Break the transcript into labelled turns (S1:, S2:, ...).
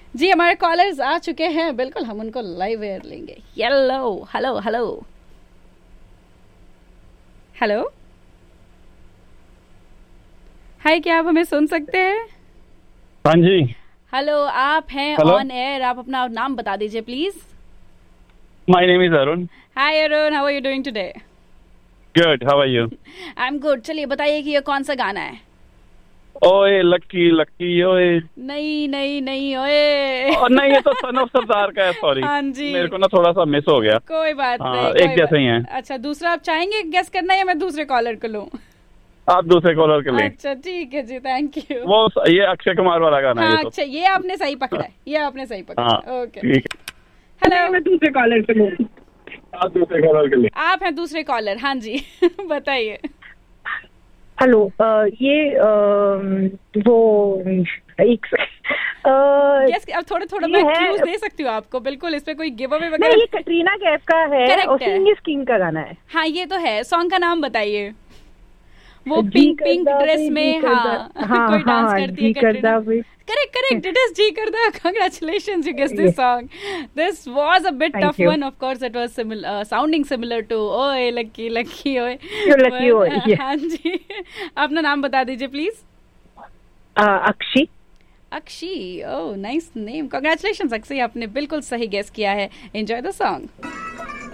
S1: जी हमारे कॉलर्स आ चुके हैं, बिल्कुल हम उनको लाइव एयर लेंगे। Yellow, hello hello hello. हाय, क्या आप हमें सुन सकते हैं?
S2: हाँ जी।
S1: हेलो, आप हैं
S2: हेलो।
S1: On air. आप अपना नाम बता दीजिए please.
S2: My name is Arun.
S1: Hi Arun, how are you doing today?
S2: Good, how are you?
S1: I am good. चलिए बताइए कि ये कौन सा गाना है।
S2: ओए लक्की लक्की ओए।
S1: नहीं नहीं नहीं, ओए।
S2: और नहीं, ये तो सन ऑफ सरदार का है, सॉरी।
S1: हाँ जी।
S2: मेरे को ना थोड़ा सा मिस हो गया।
S1: कोई बात
S2: हाँ,
S1: नहीं,
S2: एक
S1: कोई बात।
S2: जैसे ही हैं।
S1: अच्छा, दूसरा आप चाहेंगे गेस करना या मैं दूसरे कॉलर को लूं?
S2: आप दूसरे कॉलर के लें।
S1: अच्छा ठीक है जी, थैंक यू।
S2: ये अक्षय कुमार वाला गाना है ये
S1: हाँ
S2: तो।
S1: अच्छा, ये आपने सही पकड़ा है, ये आपने सही पकड़ा
S2: हाँ,
S1: है। ओके।
S2: ठीक है।
S1: हेलो।
S2: मैं दूसरे कॉलर के लें। आप दूसरे कॉलर के लें।
S1: आप हैं दूसरे कॉलर, हाँ जी। बताइए।
S3: हेलो। वो एक
S1: गेस, अब थोड़ा थोड़ा
S3: ये
S1: मैं
S3: है।
S1: क्लूज दे सकती हूँ आपको, बिल्कुल। इस पे कोई गिव अवे
S3: नहीं, ये
S1: वगैरह?
S3: कटरीना कैफ का है
S1: Correct
S3: और
S1: है।
S3: सिंग इज किंग का गाना है।
S1: हाँ ये तो है। सॉन्ग का नाम बताइए। वो
S3: जी
S1: पिंक पिंक
S3: करदा
S1: ड्रेस
S3: वे, जी
S1: में,
S3: करदा।
S1: हाँ।
S3: हाँ
S1: कोई डांस
S3: हाँ,
S1: करती है
S3: जी
S1: कैटरीना।
S3: करदा वे।
S1: करेक्ट करेक्ट, इट इज जी करदा। Congratulations, you guessed this song. This was a bit
S3: thank
S1: tough
S3: you.
S1: one. Of course, it was sounding similar to ओए लकी लकी ओए।
S3: यू लकी हो।
S1: हाँ जी। अपना नाम बता दीजिए please.
S3: Akshi.
S1: Akshi. Oh nice name. Congratulations अक्षी, आपने बिल्कुल सही गेस किया है। Enjoy the song.